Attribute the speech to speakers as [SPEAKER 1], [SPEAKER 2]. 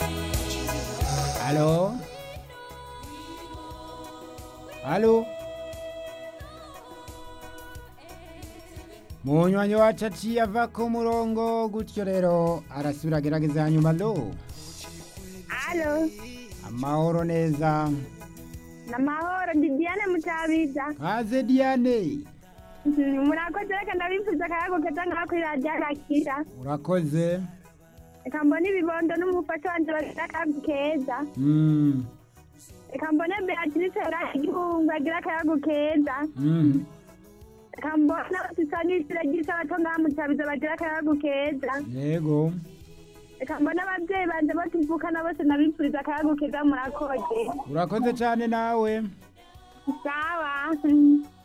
[SPEAKER 1] Halo? Halo? Munywanyi wacu aciye ava ku murongo gutyo rero arasubira agerageza hanyuma lo.
[SPEAKER 2] Alo,
[SPEAKER 1] Amahoro neza.
[SPEAKER 2] namahoro ndi Diane Mutabiza.
[SPEAKER 1] Kaze Diane.
[SPEAKER 2] Murakoze reka ndabifuza akayago keza ngaho kuri radiyo Agakira.
[SPEAKER 1] Urakoze.
[SPEAKER 2] Reka mbone ibibondo n'umufasha wanje bagira akayago keza. Reka mbone Beatrice Igihungu agira akayago keza. Reka mbone abasisanishira ry'isabato ngaho Mutabiza bagira akayago keza.
[SPEAKER 1] Yego.
[SPEAKER 2] Reka mbone abavyeyi banje batuvukana bose nabifuriza akayago keza murakoze.
[SPEAKER 1] Urakoze cyane nawe.
[SPEAKER 2] Sawa.